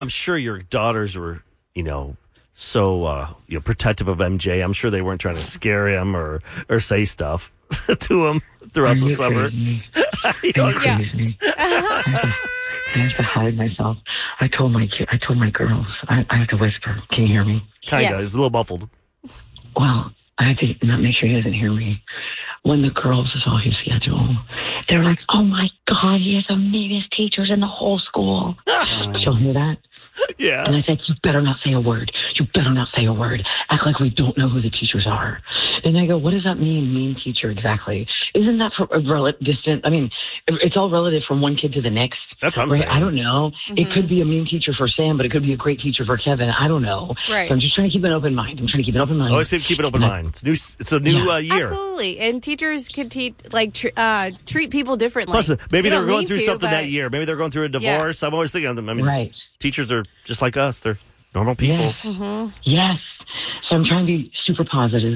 I'm sure your daughters were, so protective of MJ. I'm sure they weren't trying to scare him or say stuff to him throughout the summer. Crazy? I have to hide myself. I told my girls, I have to whisper. Can you hear me? Kind of. It's a little muffled. Well, I had to not make sure he doesn't hear me. When the girls saw his schedule, they're like, "Oh my God, he has the meanest teachers in the whole school." She'll hear that. Yeah. And I said, "You better not say a word. You better not say a word. Act like we don't know who the teachers are." And I go, "What does that mean, mean teacher, exactly? Isn't that for a distant? I mean, it's all relative from one kid to the next." That's what I'm saying. I don't know. Mm-hmm. It could be a mean teacher for Sam, but it could be a great teacher for Kevin. I don't know. Right. So I'm just trying to keep an open mind. Always say keep an open mind. It's a new year. Absolutely. And teachers can treat people differently. Plus, maybe they were going through something that year. Maybe they're going through a divorce. Yeah. I'm always thinking of them. I mean, right. Teachers are just like us. They're normal people. Yes. Mm-hmm. Yes. So I'm trying to be super positive.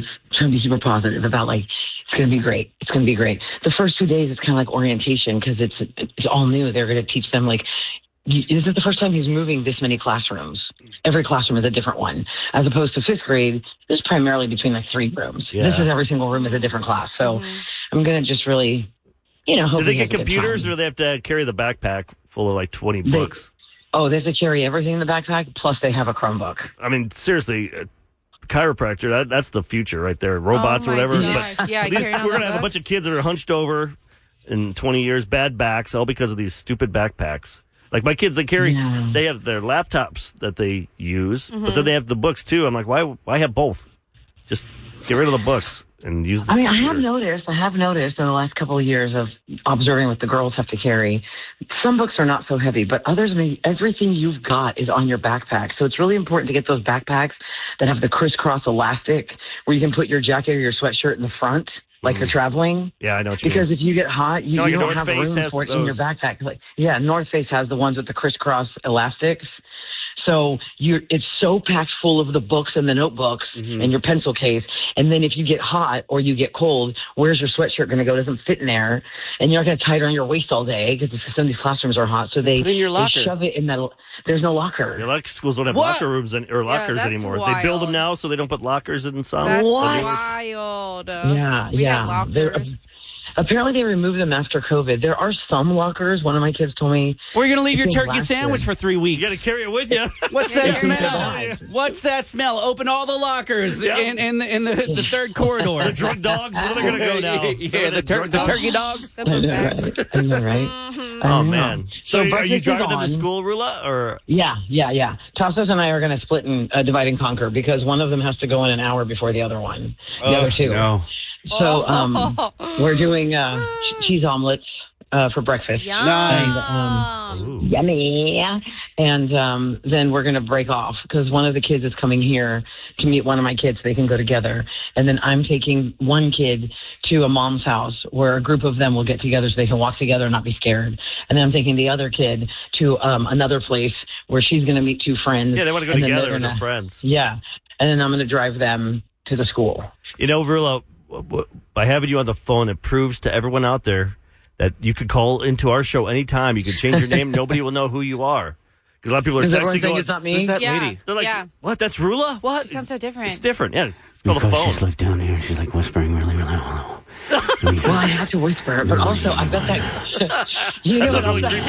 About it's going to be great. It's going to be great. The first 2 days, it's kind of like orientation because it's all new. They're going to teach them this is the first time he's moving this many classrooms. Every classroom is a different one. As opposed to fifth grade, there's primarily between 3 rooms. Yeah. This is every single room is a different class. So I'm going to just really, hope. Do they get computers or do they have to carry the backpack full of 20 books? They have to carry everything in the backpack, plus they have a Chromebook. I mean, seriously, chiropractor, that's the future right there. Robots or whatever. Gosh. But we're going to have a bunch of kids that are hunched over in 20 years, bad backs, all because of these stupid backpacks. Like my kids, they have their laptops that they use, but then they have the books too. I'm like, why have both? Just get rid of the books and use the computer. I have noticed in the last couple of years of observing what the girls have to carry, some books are not so heavy, but others, everything you've got is on your backpack. So it's really important to get those backpacks that have the crisscross elastic where you can put your jacket or your sweatshirt in the front. Like you're traveling. Yeah, I know what you mean. Because if you get hot, you don't North have Face room for it in your backpack. North Face has the ones with the crisscross elastics. So it's so packed full of the books and the notebooks and your pencil case. And then if you get hot or you get cold, where's your sweatshirt going to go? It doesn't fit in there. And you're not going to tie it around your waist all day because some of these classrooms are hot. So they shove it in that. There's no locker. A lot of schools don't have locker rooms or lockers anymore. Wild. They build them now so they don't put lockers in some. That's wild. We have lockers. Apparently, they removed them after COVID. There are some lockers. One of my kids told me. We're going to leave your turkey sandwich for 3 weeks. You got to carry it with you. What's that smell? What's that smell? Open all the lockers in the third corridor. The drug dogs? Where are they going to go now? Yeah, the turkey dogs. I know, right? Oh, man. So are you driving them to school, Rula? Or? Yeah. Tassos and I are going to split and divide and conquer because one of them has to go in an hour before the other one. The other two. No. So we're doing cheese omelets for breakfast. Yum. Nice. Yummy. And then we're going to break off because one of the kids is coming here to meet one of my kids so they can go together. And then I'm taking one kid to a mom's house where a group of them will get together so they can walk together and not be scared. And then I'm taking the other kid to another place where she's going to meet 2 friends. Yeah, they want to go together with their friends. Yeah. And then I'm going to drive them to the school. Rula, by having you on the phone, it proves to everyone out there that you could call into our show anytime. You could change your name. Nobody will know who you are. Because a lot of people are texting going, it's not me? Who's that lady? They're like, what? That's Rula? What? She sounds so different. It's different. Yeah. It's called a phone. She's down here. She's whispering really, really low. Well, I have to whisper, but also I bet that that sounds really creepy,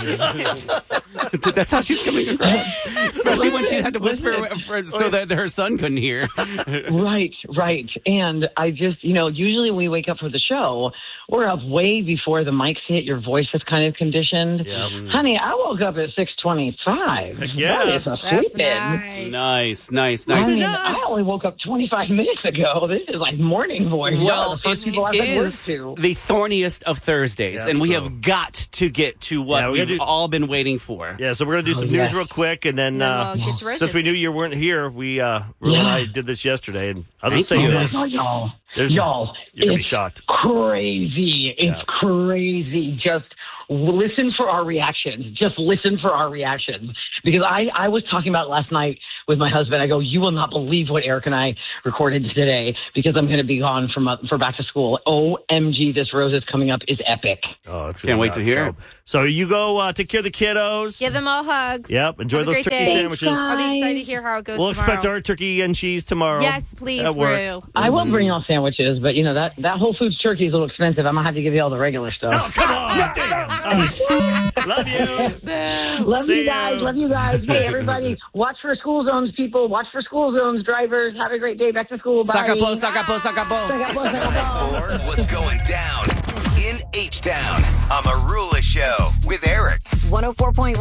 Kev. That's how she's coming across, especially when she had to whisper so that her son couldn't hear. Right. And I just, usually when we wake up for the show, we're up way before the mics hit. Your voice is kind of conditioned. Yeah. Honey, I woke up at 6:25. Yeah, that is a sleep-in. Nice. I only woke up 25 minutes ago. This is like morning voice. Well, the first people I've been used to. The thorniest of Thursdays, and we have got to get to what we've all been waiting for. Yeah, so we're going to do some news real quick, and then since we knew you weren't here, Rula and I did this yesterday, and I'll just say this. Y'all, you're going to be shocked. Crazy. It's crazy. Just listen for our reactions. Because I was talking about last night with my husband. I go, you will not believe what Eric and I recorded today because I'm going to be gone for back to school. OMG, this Roses coming up is epic. Oh, it's Can't wait to hear. So you go take care of the kiddos. Give them all hugs. Yep. Enjoy Have a those great turkey day. sandwiches. I'll be excited to hear how it goes We'll tomorrow. expect our turkey and cheese tomorrow. Yes, please, at work. Rue. I will bring y'all sandwiches, but that Whole Foods turkey is a little expensive. I'm going to have to give you all the regular stuff. Oh, come on. Damn. All right. Love you. Love See you guys. ya. Love you guys. Hey, everybody, watch for school zones, people. Watch for school zones, drivers. Have a great day. Back to school. Bye. Sakapo, sakapo, sakapo. What's going down in H-Town on Marula Show with Eric. 104.1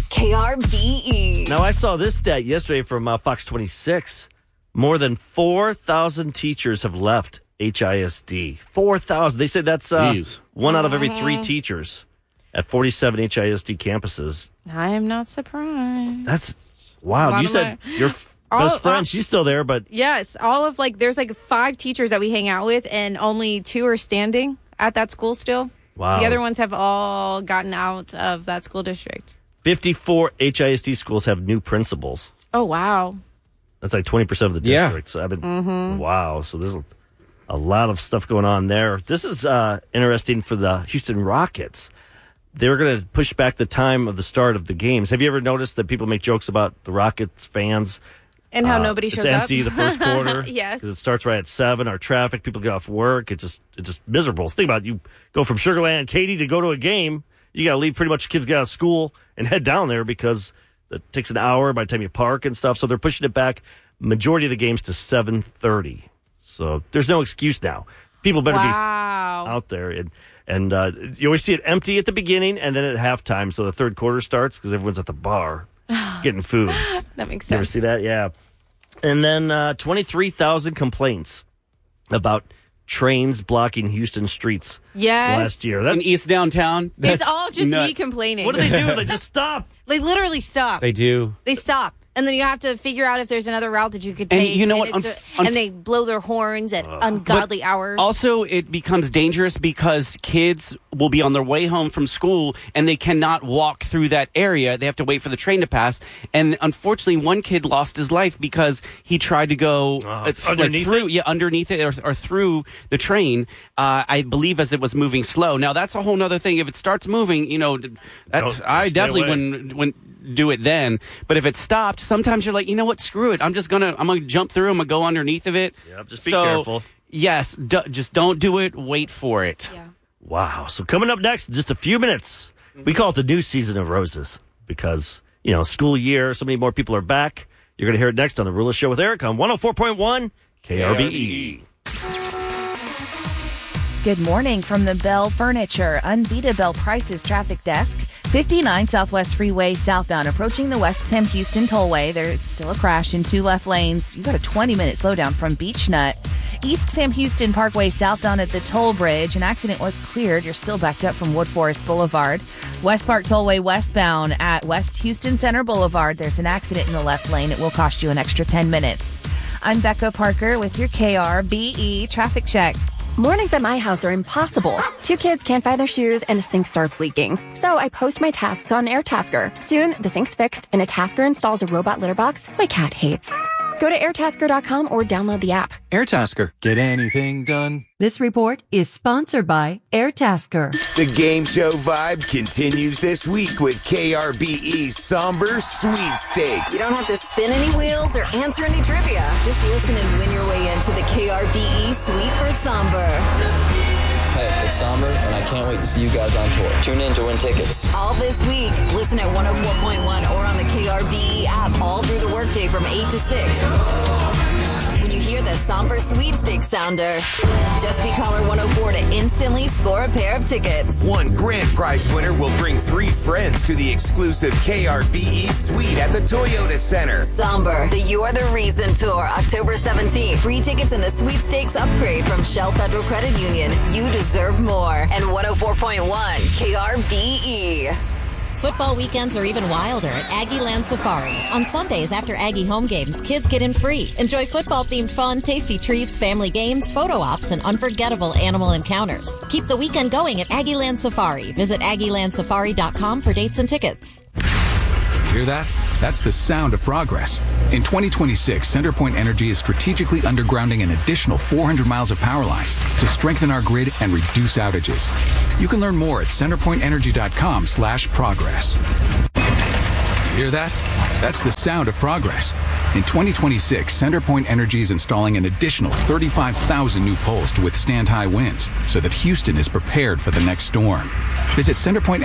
KRBE. Now, I saw this stat yesterday from Fox 26. More than 4,000 teachers have left HISD. 4,000. They say that's one out of every 3 teachers at 47 HISD campuses. I am not surprised. That's wow. You said your best friend, she's still there, but Yes, there's 5 teachers that we hang out with, and only 2 are standing at that school still. wow. The other ones have all gotten out of that school district. 54 HISD schools have new principals. Oh, wow. That's like 20% of the district. So I've been wow. So there's a lot of stuff going on there. This is interesting for the Houston Rockets. They're going to push back the time of the start of the games. Have you ever noticed that people make jokes about the Rockets fans? And how nobody shows it's up. empty the first quarter. Yes. Because it starts right at 7. Our traffic, people get off work. It's just miserable. Think about it. You go from Sugar Land and Katy to go to a game. You got to leave pretty much kids get out of school and head down there because it takes an hour by the time you park and stuff. So they're pushing it back, majority of the games to 7:30. So there's no excuse now. People better be out there. And you always see it empty at the beginning and then at halftime. So the third quarter starts because everyone's at the bar getting food. That makes sense. You ever see that? Yeah. And then 23,000 complaints about trains blocking Houston streets last year. In East Downtown. It's all just nuts. me complaining. What do they do? They just stop. They literally stop. They do. They stop. And then you have to figure out if there's another route that you could take. And you know what? And they blow their horns at ungodly hours. Also, it becomes dangerous because kids will be on their way home from school and they cannot walk through that area. They have to wait for the train to pass. And unfortunately, one kid lost his life because he tried to go underneath through, underneath it or through the train. I believe as it was moving slow. Now that's a whole nother thing. If it starts moving, I definitely wouldn't do it then. But if it stopped, sometimes you're like, you know what, screw it. I'm gonna jump through. I'm gonna go underneath of it. Yep, just be careful. Yes, just don't do it. Wait for it. Yeah. Wow. So coming up next, in just a few minutes, we call it the new season of Roses because, school year, so many more people are back. You're going to hear it next on The Rula Show with Eric on 104.1 KRBE. Good morning from the Bell Furniture, Unbeatable Prices Traffic Desk. 59 Southwest Freeway southbound approaching the West Sam Houston Tollway. There's still a crash in 2 left lanes. You got a 20-minute slowdown from Beach Nut. East Sam Houston Parkway southbound at the toll bridge. An accident was cleared. You're still backed up from Wood Forest Boulevard. West Park Tollway westbound at West Houston Center Boulevard. There's an accident in the left lane. It will cost you an extra 10 minutes. I'm Becca Parker with your KRBE traffic check. Mornings at my house are impossible. 2 kids can't find their shoes and the sink starts leaking. So I post my tasks on AirTasker. Soon, the sink's fixed and a tasker installs a robot litter box my cat hates. Go to airtasker.com or download the app. AirTasker. Get anything done? This report is sponsored by AirTasker. The game show vibe continues this week with KRBE's Somber Sweepstakes. You don't have to spin any wheels or answer any trivia. Just listen and win your way into the KRBE Sweet for Somber. Hey, it's Somber, and I can't wait to see you guys on tour. Tune in to win tickets. All this week. Listen at 104.1 or on the KRBE app all through the workday from 8 to 6. When you hear the Somber Sweepstakes sounder, just be caller 104 to instantly score a pair of tickets. One grand prize winner will bring 3 friends to the exclusive KRBE suite at the Toyota Center. Somber, the You Are the Reason Tour, October 17th. Free tickets in the Sweepstakes upgrade from Shell Federal Credit Union. You deserve more. And 104.1 KRBE. Football weekends are even wilder at Aggie Land Safari. On Sundays after Aggie home games, kids get in free. Enjoy football-themed fun, tasty treats, family games, photo ops, and unforgettable animal encounters. Keep the weekend going at Aggie Land Safari. Visit AggieLandSafari.com for dates and tickets. Hear that? That's the sound of progress. In 2026, CenterPoint Energy is strategically undergrounding an additional 400 miles of power lines to strengthen our grid and reduce outages. You can learn more at centerpointenergy.com/progress. Hear that? That's the sound of progress. In 2026, CenterPoint Energy is installing an additional 35,000 new poles to withstand high winds so that Houston is prepared for the next storm. Visit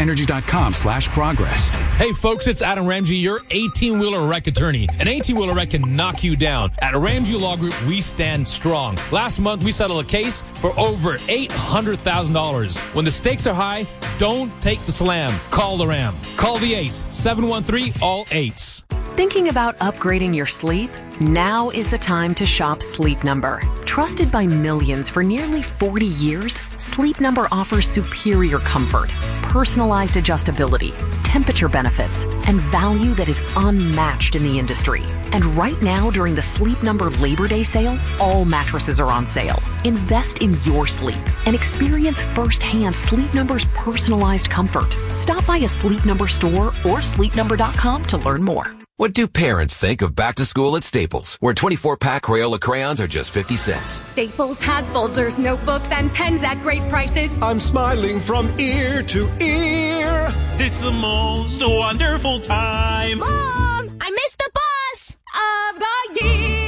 centerpointenergy.com/progress. Hey folks, it's Adam Ramsey, your 18-wheeler wreck attorney. An 18-wheeler wreck can knock you down. At Ramsey Law Group, we stand strong. Last month, we settled a case for over $800,000. When the stakes are high, don't take the slam. Call the Ram. Call the 8s, 713-ALL-8s. Thinking about upgrading your sleep? Now is the time to shop Sleep Number. Trusted by millions for nearly 40 years, Sleep Number offers superior comfort, personalized adjustability, temperature benefits, and value that is unmatched in the industry. And right now, during the Sleep Number Labor Day sale, all mattresses are on sale. Invest in your sleep and experience firsthand Sleep Number's personalized comfort. Stop by a Sleep Number store or sleepnumber.com to learn more. What do parents think of back to school at Staples, where 24-pack Crayola crayons are just 50 cents? Staples has folders, notebooks, and pens at great prices. I'm smiling from ear to ear. It's the most wonderful time. Mom, I missed the bus of the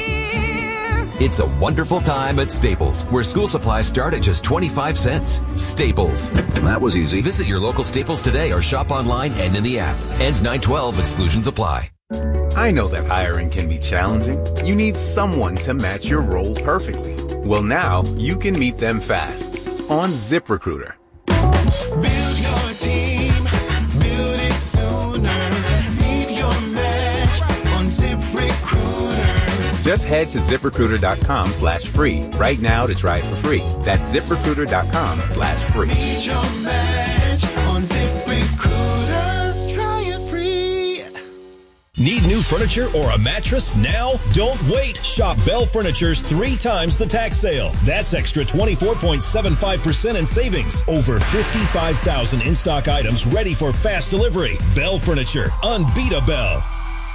year. It's a wonderful time at Staples, where school supplies start at just 25 cents. Staples. That was easy. Visit your local Staples today or shop online and in the app. Ends 9/12. Exclusions apply. I know that hiring can be challenging. You need someone to match your role perfectly. Well, now you can meet them fast on ZipRecruiter. Build your team, build it sooner. Meet your match on ZipRecruiter. Just head to ZipRecruiter.com/free right now to try it for free. That's ZipRecruiter.com/free. Meet your match on ZipRecruiter. Try it free. Need new furniture or a mattress now? Don't wait. Shop Bell Furniture's 3 times the tax sale. That's extra 24.75% in savings. Over 55,000 in-stock items ready for fast delivery. Bell Furniture. Unbeatable.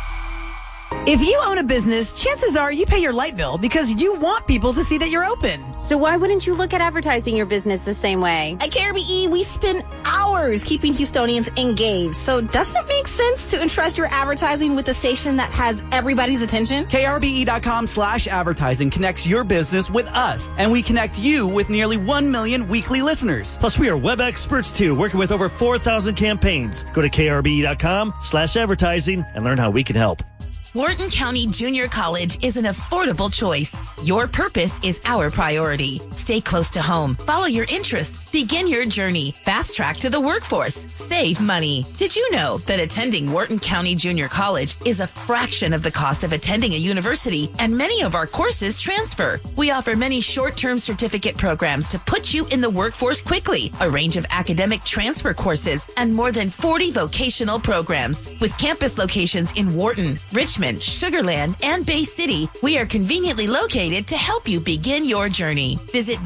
If you own a business, chances are you pay your light bill because you want people to see that you're open. So why wouldn't you look at advertising your business the same way? At KRBE, we spend hours keeping Houstonians engaged. So doesn't it make sense to entrust your advertising with a station that has everybody's attention? KRBE.com/advertising connects your business with us, and we connect you with nearly 1 million weekly listeners. Plus, we are web experts too, working with over 4,000 campaigns. Go to KRBE.com/advertising and learn how we can help. Wharton County Junior College is an affordable choice. Your purpose is our priority. Stay close to home. Follow your interests. Begin your journey. Fast track to the workforce. Save money. Did you know that attending Wharton County Junior College is a fraction of the cost of attending a university, and many of our courses transfer? We offer many short-term certificate programs to put you in the workforce quickly, a range of academic transfer courses, and more than 40 vocational programs. With campus locations in Wharton, Richmond, Sugar Land, and Bay City, we are conveniently located to help you begin your journey. Visit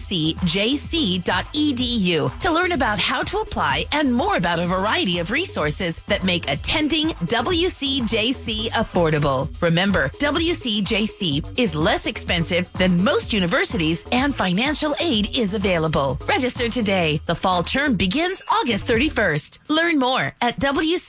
wcjc.edu to learn about how to apply and more about a variety of resources that make attending WCJC affordable. Remember, WCJC is less expensive than most universities and financial aid is available. Register today. The fall term begins August 31st. Learn more at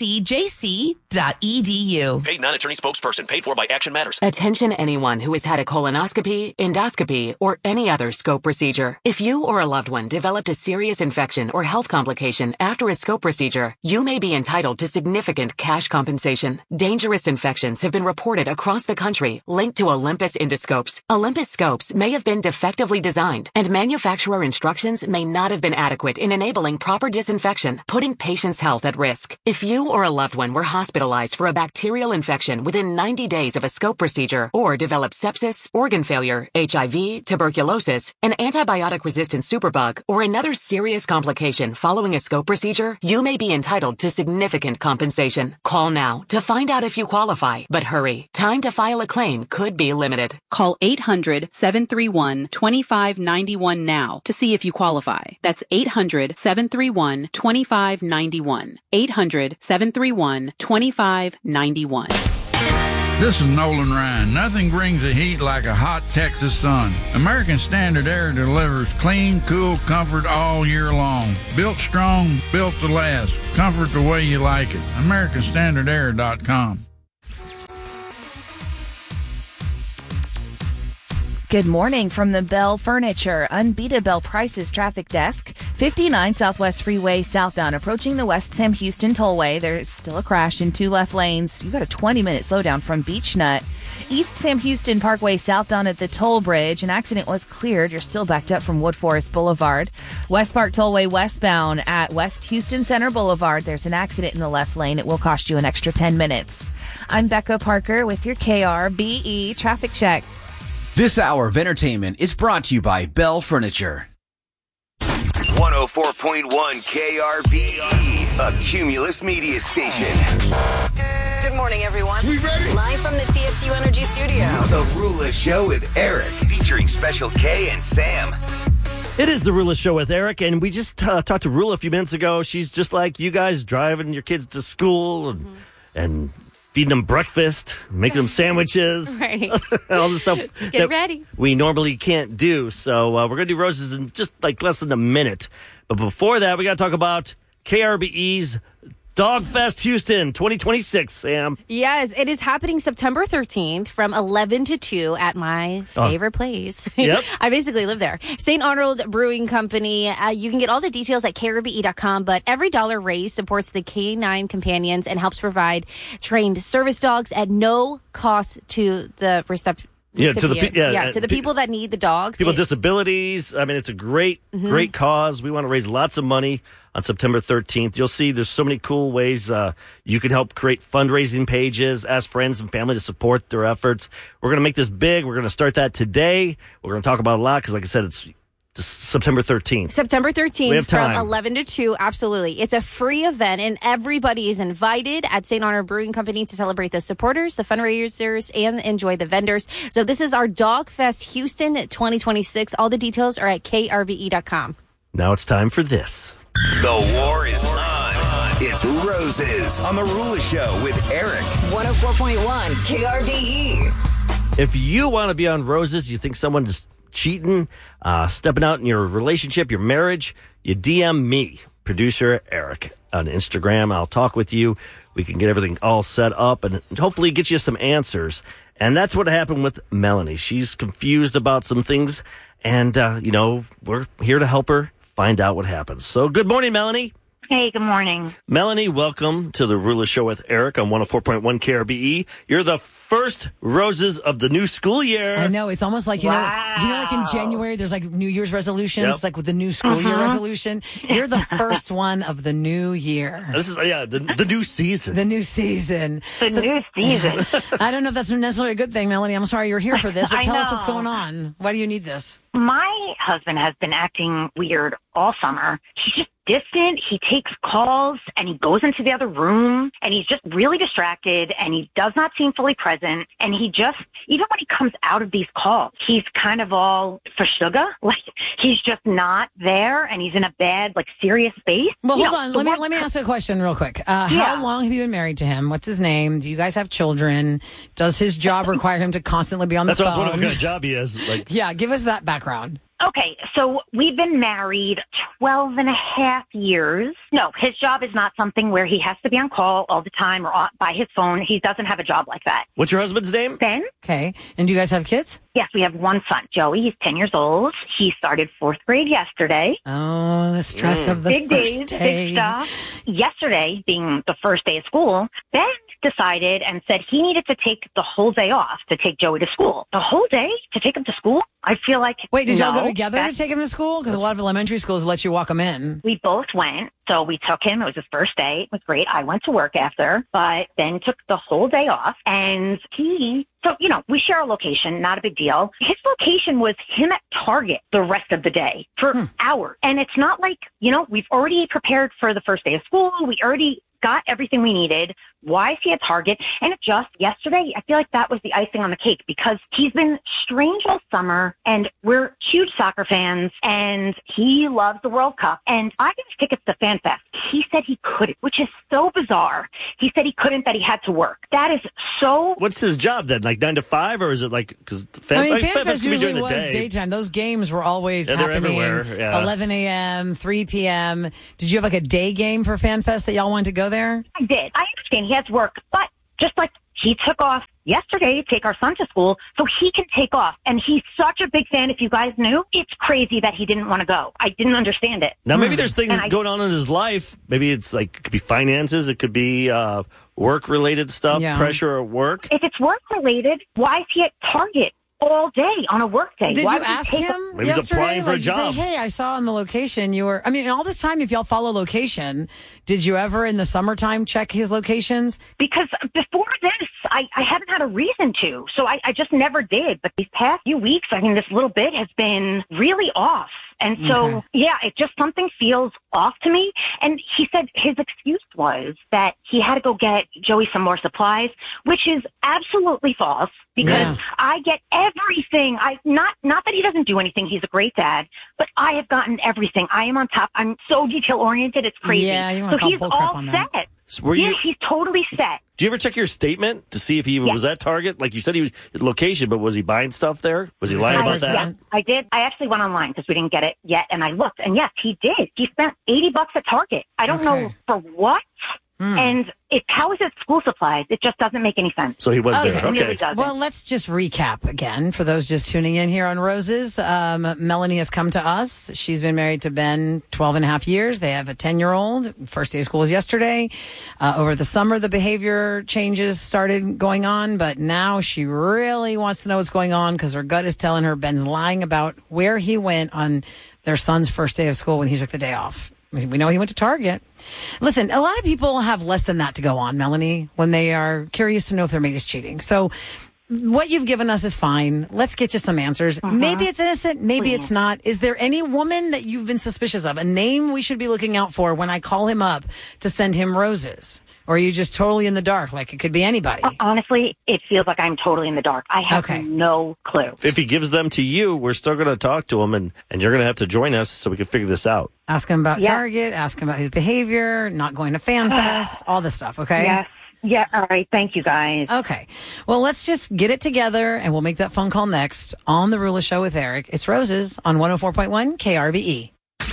wcjc.edu. Paid non-attorney spokesperson paid for by Action Matters. Attention anyone who has had a colonoscopy, endoscopy, or any other scope procedure. If you or a loved one developed a serious infection or health complication after a scope procedure, you may be entitled to significant cash compensation. Dangerous infections have been reported across the country linked to Olympus endoscopes. Olympus scopes may have been defectively designed, and manufacturer instructions may not have been adequate in enabling proper disinfection, putting patients' health at risk. If you or a loved one were hospitalized for a bacterial infection within 90 days of a scope procedure, or developed sepsis, organ failure, HIV, tuberculosis, an antibiotic-resistant superbug, or another serious complication following a scope procedure, you may be entitled to significant compensation. Call now to find out if you qualify, but hurry. Time to file a claim could be limited. Call 800-731-2591 now to see if you qualify. That's 800-731-2591. 800-731-2591. 2591. This is Nolan Ryan. Nothing brings the heat like a hot Texas sun. American Standard Air delivers clean, cool comfort all year long. Built strong, built to last. Comfort the way you like it. AmericanStandardAir.com. Good morning from the Bell Furniture Unbeatable Prices Traffic Desk. 59 Southwest Freeway southbound approaching the West Sam Houston Tollway. There's still a crash in 2 left lanes. You got a 20-minute slowdown from Beach Nut. East Sam Houston Parkway southbound at the toll bridge. An accident was cleared. You're still backed up from Wood Forest Boulevard. West Park Tollway westbound at West Houston Center Boulevard. There's an accident in the left lane. It will cost you an extra 10 minutes. I'm Becca Parker with your KRBE Traffic Check. This hour of entertainment is brought to you by Bell Furniture. 104.1 KRBE, a Cumulus media station. Good morning, everyone. We ready? Live from the TXU Energy Studio. The Rula Show with Eric, featuring Special K and Sam. It is the Rula Show with Eric, and we just talked to Rula a few minutes ago. She's just like you guys, driving your kids to school and feeding them breakfast, making them sandwiches, Right. all the stuff Get ready. we normally can't do. So we're going to do roses in just like less than a minute. But before that, we got to talk about KRBE's Dog Fest Houston 2026, Sam. Yes, it is happening September 13th from 11 to 2 at my favorite place. Yep. I basically live there. St. Arnold Brewing Company. You can get all the details at krbe.com, but every dollar raised supports the K9 Companions and helps provide trained service dogs at no cost to the recipients. To the people that need the dogs. People with disabilities. I mean, it's a great cause. We want to raise lots of money on September 13th. You'll see there's so many cool ways you can help create fundraising pages, ask friends and family to support their efforts. We're going to make this big. We're going to start that today. We're going to talk about it a lot because, like I said, it's September 13th. September 13th We have time. from 11 to 2. Absolutely. It's a free event, and everybody is invited at St. Arnold Brewing Company to celebrate the supporters, the fundraisers, and enjoy the vendors. So this is our Dog Fest Houston 2026. All the details are at krbe.com. Now it's time for this. The war is on. It's Roses on the Rula Show with Eric. 104.1 KRBE. If you want to be on Roses, you think someone is cheating, stepping out in your relationship, your marriage, you DM me, producer Eric, on Instagram. I'll talk with you. We can get everything all set up and hopefully get you some answers. And that's what happened with Melanie. She's confused about some things, and, we're here to help her find out what happens. So good morning, Melanie. Hey, good morning. Melanie, welcome to the Rula Show with Eric on 104.1 KRBE. You're the first Roses of the new school year. I know. It's almost like, like in January, there's like New Year's resolutions, like with the new school year resolution. You're the first one of the new year. This is, the new season. The new season. New season. I don't know if that's necessarily a good thing, Melanie. I'm sorry you're here for this, but tell us what's going on. Why do you need this? My husband has been acting weird all summer. He's just distant. He takes calls and he goes into the other room and he's just really distracted and he does not seem fully present. And he just, even when he comes out of these calls, he's kind of all for sugar. Like he's just not there and he's in a bad, serious space. Well, hold on. Let me ask you a question real quick. How long have you been married to him? What's his name? Do you guys have children? Does his job require him to constantly be on the phone? That's what I was wondering what kind of job he has. Yeah, give us that background. Okay, so we've been married 12 and a half years. No, his job is not something where he has to be on call all the time or by his phone. He doesn't have a job like that. What's your husband's name? Ben. Okay, and do you guys have kids? Yes, we have one son, Joey. He's 10 years old. He started 4th grade yesterday. Oh, the stress of the big first days, day. big stuff. Yesterday, being the first day of school, Ben decided and said he needed to take the whole day off to take Joey to school. The whole day to take him to school? I feel like... Wait, did y'all go together to take him to school? Because a lot of elementary schools let you walk him in. We both went. So we took him. It was his first day. It was great. I went to work after, but Ben took the whole day off. And we share a location, not a big deal. His location was him at Target the rest of the day for hours. And it's not like, we've already prepared for the first day of school. We already got everything we needed Why is he at Target? And it just yesterday, I feel like that was the icing on the cake because he's been strange all summer and we're huge soccer fans and he loves the World Cup. And I got his tickets to FanFest. He said he couldn't, which is so bizarre. He said he couldn't, that he had to work. That is so... What's his job then? Like 9 to 5, or is it like... Because FanFest usually was daytime. Those games were always happening 11 a.m., 3 p.m. Did you have like a day game for FanFest that y'all wanted to go there? I did. I understand he has work, but just like he took off yesterday to take our son to school so he can take off. And he's such a big fan. If you guys knew, it's crazy that he didn't want to go. I didn't understand it. Now, maybe there's things going on in his life. Maybe it's like, it could be finances. It could be work-related stuff, pressure at work. If it's work-related, why is he at Target all day on a work day? Did you ask him Maybe he's yesterday? applying for a job. Say, hey, I saw on the location you were... I mean, all this time, if y'all follow location, did you ever in the summertime check his locations? Because before this, I haven't had a reason to. So I just never did. But these past few weeks, I mean, this little bit has been really off. And so, it just something feels off to me. And he said his excuse was that he had to go get Joey some more supplies, which is absolutely false because I get everything. Not that he doesn't do anything. He's a great dad, but I have gotten everything. I am on top. I'm so detail oriented. It's crazy. Yeah, you want to call he's bullcrap all on set. that. So he's totally set. Do you ever check your statement to see if he even was at Target? Like you said, he was his location, but was he buying stuff there? Was he lying about that? Yeah, I did. I actually went online because we didn't get it yet, and I looked, and yes, he did. He spent $80 at Target. I don't know for what. And how is it school supplies? It just doesn't make any sense. So he was there. It really doesn't. Well, let's just recap again for those just tuning in here on Roses. Melanie has come to us. She's been married to Ben 12 and a half years. They have a 10-year-old. First day of school was yesterday. Over the summer, the behavior changes started going on, but now she really wants to know what's going on because her gut is telling her Ben's lying about where he went on their son's first day of school when he took the day off. We know he went to Target. Listen, a lot of people have less than that to go on, Melanie, when they are curious to know if their mate is cheating. So what you've given us is fine. Let's get you some answers. Maybe it's innocent. Maybe it's not. Is there any woman that you've been suspicious of? A name we should be looking out for when I call him up to send him roses? Or are you just totally in the dark? Like it could be anybody. Honestly, it feels like I'm totally in the dark. I have no clue. If he gives them to you, we're still going to talk to him, and you're going to have to join us so we can figure this out. Ask him about Target, ask him about his behavior, not going to FanFest, all this stuff, okay? Yes. Yeah, all right. Thank you, guys. Okay. Well, let's just get it together, and we'll make that phone call next on The Rula Show with Eric. It's Roses on 104.1 KRBE.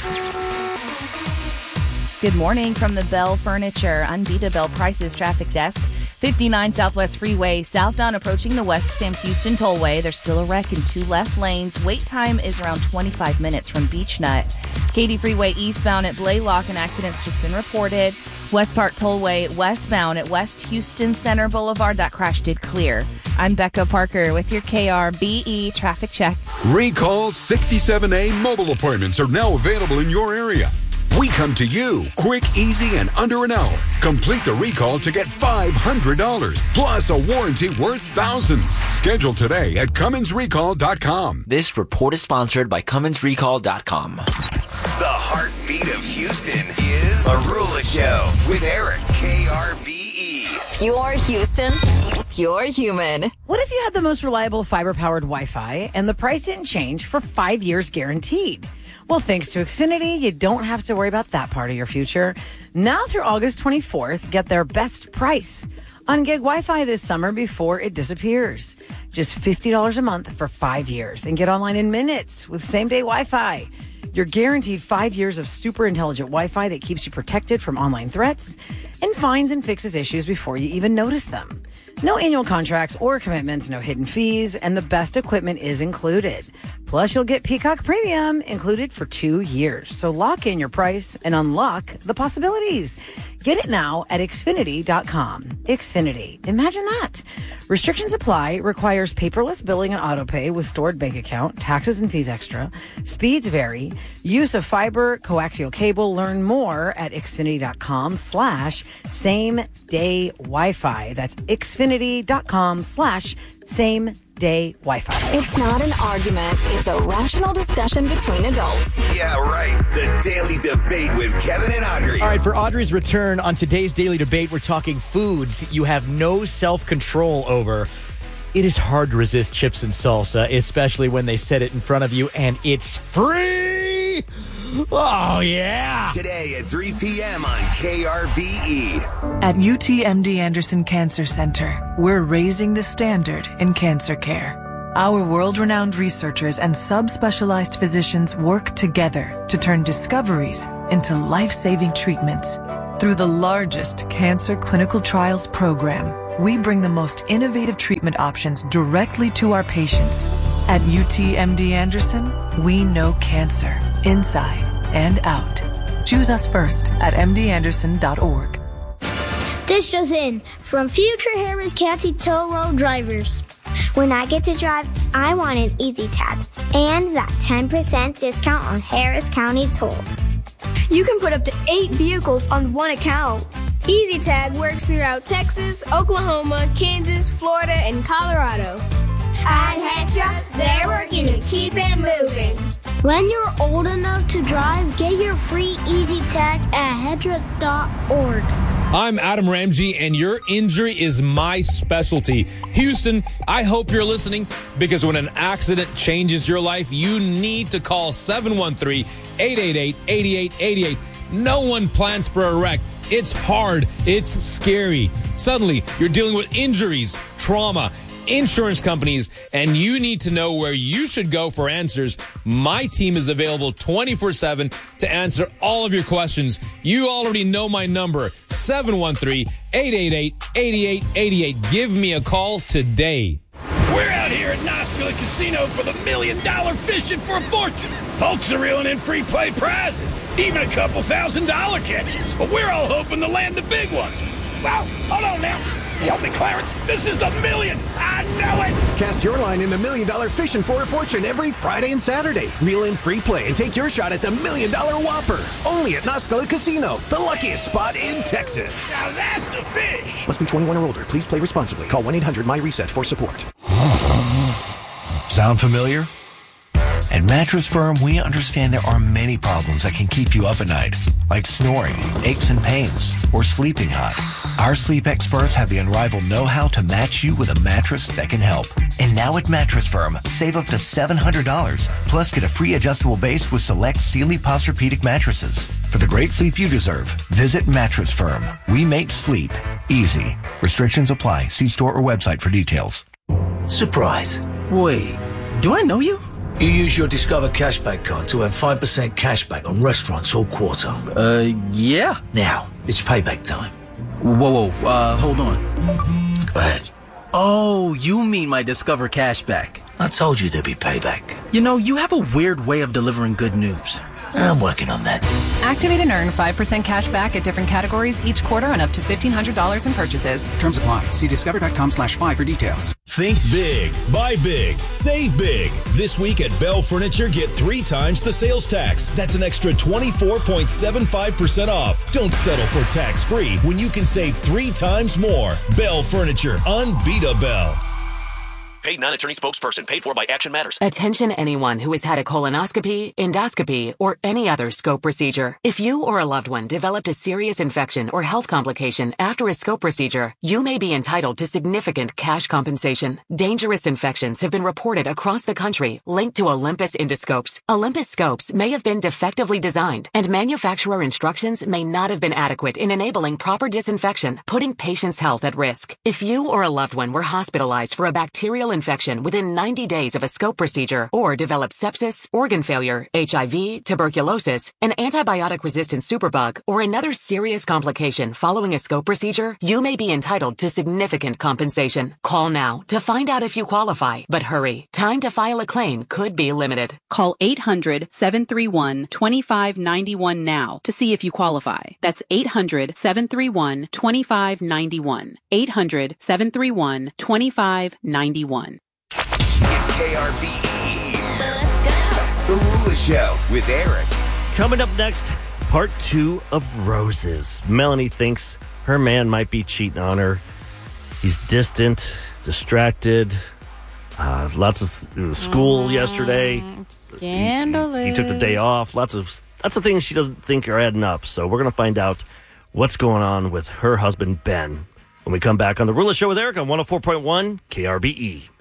Good morning from the Bell Furniture Unbeatable Bell Prices Traffic Desk. 59 Southwest Freeway, southbound approaching the West Sam Houston Tollway. There's still a wreck in 2 left lanes. Wait time is around 25 minutes from Beach Nut. Katy Freeway eastbound at Blaylock, an accident's just been reported. West Park Tollway westbound at West Houston Center Boulevard. That crash did clear. I'm Becca Parker with your KRBE traffic check. Recall 67A mobile appointments are now available in your area. We come to you, quick, easy, and under an hour. Complete the recall to get $500, plus a warranty worth thousands. Schedule today at CumminsRecall.com. This report is sponsored by CumminsRecall.com. The heartbeat of Houston is a Rula Show with Eric, KRBE. Pure Houston, pure human. What if you had the most reliable fiber-powered Wi-Fi and the price didn't change for 5 years guaranteed? Well, thanks to Xfinity, you don't have to worry about that part of your future. Now through August 24th, get their best price on gig Wi-Fi this summer before it disappears. Just $50 a month for 5 years and get online in minutes with same-day Wi-Fi. You're guaranteed 5 years of super intelligent Wi-Fi that keeps you protected from online threats and finds and fixes issues before you even notice them. No annual contracts or commitments, no hidden fees, and the best equipment is included. Plus, you'll get Peacock Premium included for 2 years. So lock in your price and unlock the possibilities. Get it now at Xfinity.com. Xfinity. Imagine that. Restrictions apply. Requires paperless billing and autopay with stored bank account. Taxes and fees extra. Speeds vary. Use of fiber, coaxial cable. Learn more at Xfinity.com/same-day Wi-Fi. That's Xfinity.com/same-day Wi-Fi. It's not an argument. It's a rational discussion between adults. Yeah, right. The Daily Debate with Kevin and Audrey. All right, for Audrey's return learn on today's Daily Debate, we're talking foods you have no self-control over. It is hard to resist chips and salsa, especially when they set it in front of you and it's free. Oh, yeah. Today at 3 p.m. on KRBE. At UTMD Anderson Cancer Center, we're raising the standard in cancer care. Our world-renowned researchers and subspecialized physicians work together to turn discoveries into life-saving treatments. Through the largest cancer clinical trials program, we bring the most innovative treatment options directly to our patients. At UTMD Anderson, we know cancer inside and out. Choose us first at mdanderson.org. This just in from future Harris County Toll Road drivers. When I get to drive, I want an Easy Tag and that 10% discount on Harris County tolls. You can put up to 8 vehicles on one account. Easy Tag works throughout Texas, Oklahoma, Kansas, Florida, and Colorado. At Hetra, they're working to keep it moving. When you're old enough to drive, get your free Easy Tag at Hetra.org. I'm Adam Ramsey, and your injury is my specialty. Houston, I hope you're listening, because when an accident changes your life, you need to call 713-888-8888. No one plans for a wreck. It's hard. It's scary. Suddenly, you're dealing with injuries, trauma, insurance companies, and you need to know where you should go for answers. My team is available 24/7 to answer all of your questions. You already know my number, 713-888-8888. Give me a call today. We're out here at Noscala Casino for the $1 million Fishing for a Fortune. Folks are reeling in free play prizes, even a couple $1,000 catches. But we're all hoping to land the big one. Wow, hold on now. Help me, Clarence. This is the million. I know it. Cast your line in the $1 million Fishing for a Fortune every Friday and Saturday. Reel in free play and take your shot at the $1 million Whopper. Only at Noscala Casino, the luckiest spot in Texas. Now that's a fish. Must be 21 or older. Please play responsibly. Call 1-800-MY-RESET for support. Sound familiar? At Mattress Firm, we understand there are many problems that can keep you up at night, like snoring, aches and pains, or sleeping hot. Our sleep experts have the unrivaled know-how to match you with a mattress that can help. And now at Mattress Firm, save up to $700, plus get a free adjustable base with select Sealy Posturepedic mattresses. For the great sleep you deserve, visit Mattress Firm. We make sleep easy. Restrictions apply. See store or website for details. Surprise. Wait, do I know you? You use your Discover Cashback card to earn 5% cashback on restaurants all quarter. Yeah. Now, it's payback time. Whoa, hold on. Go ahead. Oh, you mean my Discover Cashback. I told you there'd be payback. You know, you have a weird way of delivering good news. I'm working on that. Activate and earn 5% cash back at different categories each quarter on up to $1,500 in purchases. Terms apply. See discover.com/5 for details. Think big, buy big, save big. This week at Bell Furniture, get 3 times the sales tax. That's an extra 24.75% off. Don't settle for tax-free when you can save 3 times more. Bell Furniture, unbeatable. Paid non-attorney spokesperson. Paid for by Action Matters. Attention anyone who has had a colonoscopy, endoscopy, or any other scope procedure. If you or a loved one developed a serious infection or health complication after a scope procedure, you may be entitled to significant cash compensation. Dangerous infections have been reported across the country linked to Olympus endoscopes. Olympus scopes may have been defectively designed, and manufacturer instructions may not have been adequate in enabling proper disinfection, putting patients' health at risk. If you or a loved one were hospitalized for a bacterial infection within 90 days of a scope procedure or developed sepsis, organ failure, HIV, tuberculosis, an antibiotic-resistant superbug, or another serious complication following a scope procedure, you may be entitled to significant compensation. Call now to find out if you qualify, but hurry. Time to file a claim could be limited. Call 800-731-2591 now to see if you qualify. That's 800-731-2591. 800-731-2591. It's KRBE. Let's go. The Rula Show with Eric. Coming up next, part 2 of Roses. Melanie thinks her man might be cheating on her. He's distant, distracted. Lots of school yesterday. Scandalous. He took the day off. Lots of things she doesn't think are adding up. So we're going to find out what's going on with her husband, Ben, when we come back on The Rula Show with Eric on 104.1 KRBE.